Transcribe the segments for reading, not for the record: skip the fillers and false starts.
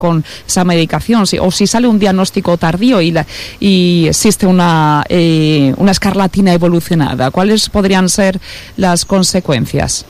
con esa medicación, o si sale un diagnóstico tardío y existe una escarlatina evolucionada, ¿cuáles podrían ser las consecuencias?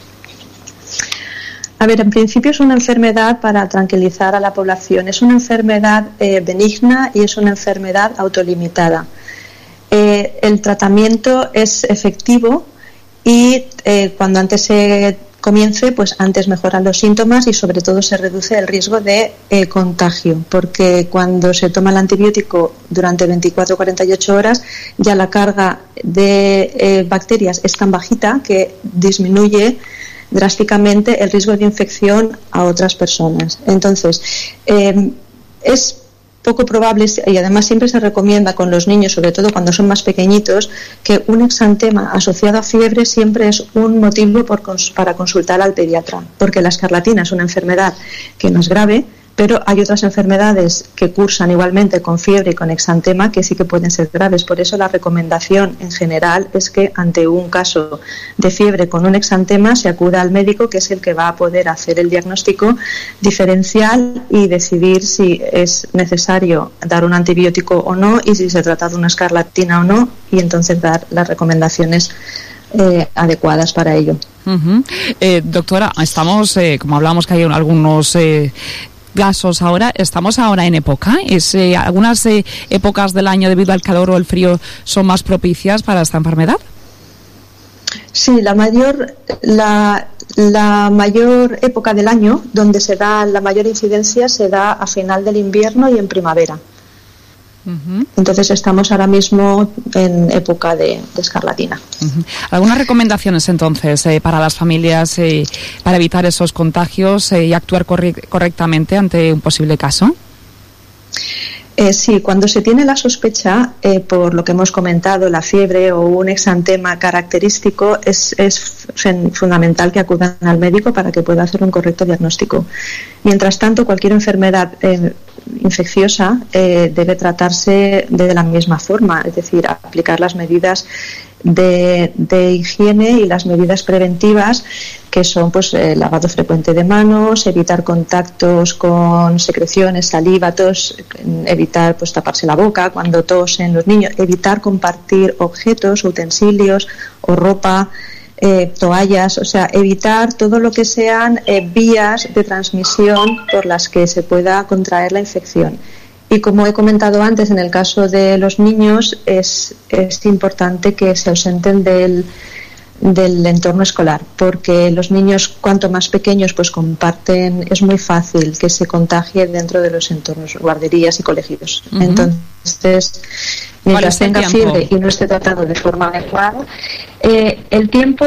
A ver, en principio es una enfermedad, para tranquilizar a la población, es una enfermedad benigna y es una enfermedad autolimitada. El tratamiento es efectivo y cuando antes se comience, pues antes mejoran los síntomas y sobre todo se reduce el riesgo de contagio, porque cuando se toma el antibiótico durante 24 o 48 horas ya la carga de bacterias es tan bajita que disminuye drásticamente el riesgo de infección a otras personas. Entonces, es poco probable, y además siempre se recomienda con los niños, sobre todo cuando son más pequeñitos, que un exantema asociado a fiebre siempre es un motivo para consultar al pediatra, porque la escarlatina es una enfermedad que no es grave, pero hay otras enfermedades que cursan igualmente con fiebre y con exantema que sí que pueden ser graves. Por eso la recomendación en general es que ante un caso de fiebre con un exantema se acuda al médico, que es el que va a poder hacer el diagnóstico diferencial y decidir si es necesario dar un antibiótico o no y si se trata de una escarlatina o no, y entonces dar las recomendaciones adecuadas para ello. Doctora, estamos, como hablamos que hay algunos casos ahora, estamos ahora en época, algunas épocas del año debido al calor o el frío son más propicias para esta enfermedad. Sí, la mayor época del año donde se da la mayor incidencia se da a final del invierno y en primavera. Entonces estamos ahora mismo en época de escarlatina. ¿Algunas recomendaciones entonces para las familias para evitar esos contagios y actuar correctamente ante un posible caso? Sí, cuando se tiene la sospecha, por lo que hemos comentado, la fiebre o un exantema característico, es fundamental que acudan al médico para que pueda hacer un correcto diagnóstico. Mientras tanto, cualquier enfermedad infecciosa debe tratarse de la misma forma, es decir, aplicar las medidas de higiene y las medidas preventivas, que son pues lavado frecuente de manos, evitar contactos con secreciones, saliva, tos, evitar pues taparse la boca cuando tosen los niños, evitar compartir objetos, utensilios o ropa, toallas, o sea, evitar todo lo que sean vías de transmisión por las que se pueda contraer la infección. Y como he comentado antes, en el caso de los niños es importante que se ausenten del entorno escolar, porque los niños cuanto más pequeños pues comparten, es muy fácil que se contagie dentro de los entornos, guarderías y colegios. Entonces, mientras tenga fiebre y no esté tratado de forma adecuada, el tiempo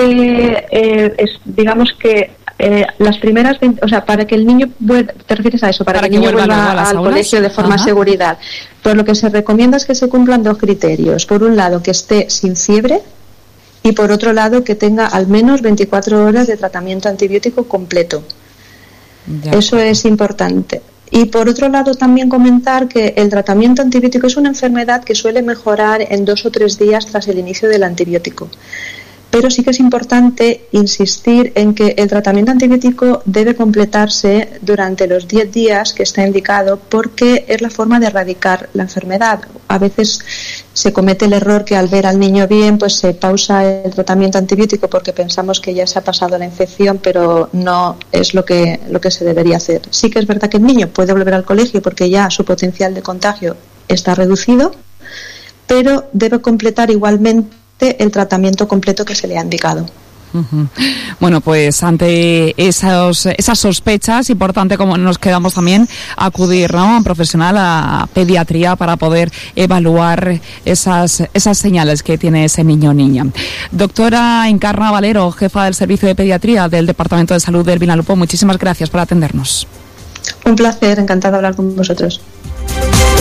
digamos que las primeras, o sea, para que el niño ¿te refieres a eso? Para que el niño vuelva al colegio de forma seguridad. Pues lo que se recomienda es que se cumplan dos criterios. Por un lado, que esté sin fiebre, y por otro lado, que tenga al menos 24 horas de tratamiento antibiótico completo. Eso es importante. Y por otro lado, también comentar que el tratamiento antibiótico es una enfermedad que suele mejorar en 2 o 3 días tras el inicio del antibiótico. Pero sí que es importante insistir en que el tratamiento antibiótico debe completarse durante los 10 días que está indicado, porque es la forma de erradicar la enfermedad. A veces se comete el error que al ver al niño bien, pues se pausa el tratamiento antibiótico porque pensamos que ya se ha pasado la infección, pero no es lo que se debería hacer. Sí que es verdad que el niño puede volver al colegio porque ya su potencial de contagio está reducido, pero debe completar igualmente el tratamiento completo que se le ha indicado. Bueno, pues ante esas sospechas, importante como nos quedamos también acudir, ¿no?, a un profesional, a pediatría, para poder evaluar esas señales que tiene ese niño o niña. Doctora Encarna Valero, jefa del Servicio de Pediatría del Departamento de Salud del Vinalopó, muchísimas gracias por atendernos. Un placer, encantada de hablar con vosotros.